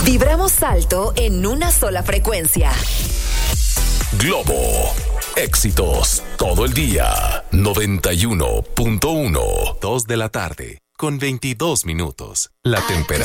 Vibramos alto en una sola frecuencia. Globo. Éxitos todo el día. 91.1. 2 de la tarde con 22 minutos. La temperatura.